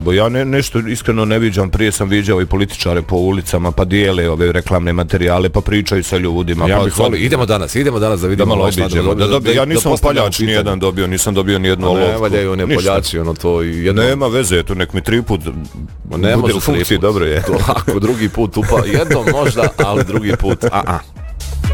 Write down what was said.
Bo ja nešto iskreno ne viđam, prije sam viđao i političare po ulicama, pa dijele ove reklamne materijale, pa pričaju sa ljudima. Ja pa bih volio, idemo danas da vidimo. Da malo obiđemo. Ja nisam paljač nijedan dobio, nisam dobio nijednu olovku. Ne valjaju one poljaci, ono to i jedno... Nema veze, to nek mi 3 put bude u funkciji, dobro je. To ako drugi put jednom možda, ali drugi put,